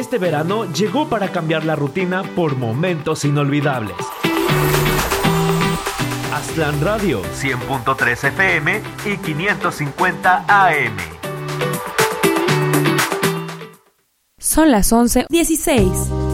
Este verano llegó para cambiar la rutina por momentos inolvidables. Aztlán Radio, 100.3 FM y 550 AM. Son las 11:16.